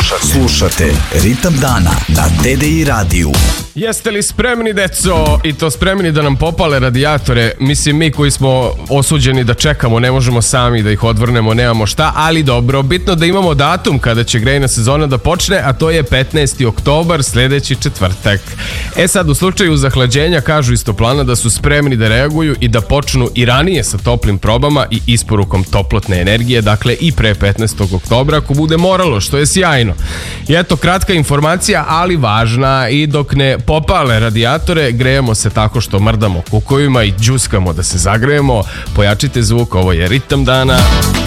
Slušate Ritam dana na TDI radiju. Jeste li spremni, deco, i to spremni da nam popale radijatore? Mislim, mi koji smo osuđeni da čekamo, ne možemo sami da ih odvrnemo, nemamo šta, ali dobro, bitno da imamo datum kada će grejna sezona da počne, a to je 15. oktobar, sledeći četvrtak. Sad, u slučaju zahlađenja, kažu iz toplana da su spremni da reaguju i da počnu i ranije sa toplim probama i isporukom toplotne energije, dakle i pre 15. oktobra ako bude moralo, što je sjajno. I eto, kratka informacija, ali važna, i dok ne popale radijatore, grejemo se tako što mrdamo kukovima i džuskamo da se zagrejemo. Pojačite zvuk, ovo je Ritam dana.